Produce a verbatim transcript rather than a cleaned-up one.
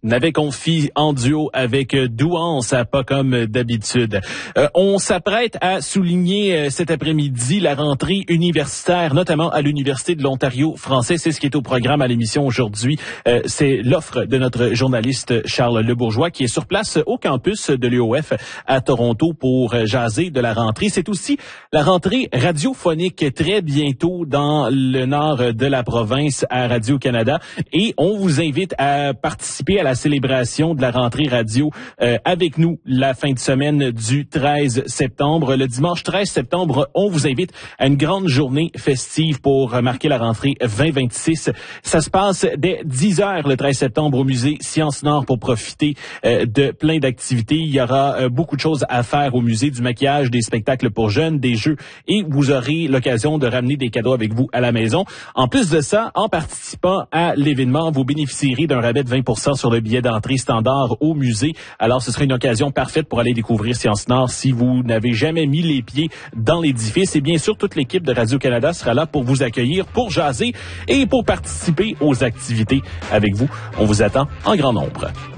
n'avait confié en duo avec Douance, pas comme d'habitude. Euh, on s'apprête à souligner euh, cet après-midi la rentrée universitaire, notamment à l'Université de l'Ontario français. C'est ce qui est au programme à l'émission aujourd'hui. Euh, c'est l'offre de notre journaliste Charles Lebourgeois qui est sur place au campus de l'U O F à Toronto pour jaser de la rentrée. C'est aussi la rentrée radiophonique très bientôt dans le nord de la province à Radio-Canada. Et on vous invite à participer à la célébration de la rentrée radio euh, avec nous la fin de semaine du treize septembre. Le dimanche treize septembre, on vous invite à une grande journée festive pour marquer la rentrée vingt vingt-six. Ça se passe dès dix heures le treize septembre au musée Sciences Nord pour profiter euh, de plein d'activités. Il y aura euh, beaucoup de choses à faire au musée, du maquillage, des spectacles pour jeunes, des jeux, et vous aurez l'occasion de ramener des cadeaux avec vous à la maison. En plus de ça, en participant à l'événement, vous bénéficierez d'un rabais de vingt pour cent sur le billet d'entrée standard au musée. Alors, ce sera une occasion parfaite pour aller découvrir Sciences Nord si vous n'avez jamais mis les pieds dans l'édifice. Et bien sûr, toute l'équipe de Radio-Canada sera là pour vous accueillir, pour jaser et pour participer aux activités avec vous. On vous attend en grand nombre.